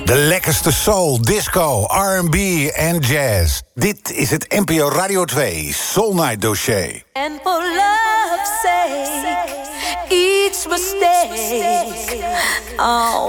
De lekkerste soul, disco, R&B en jazz. Dit is het NPO Radio 2 Soul Night Dossier. And for love's sake, each mistake, oh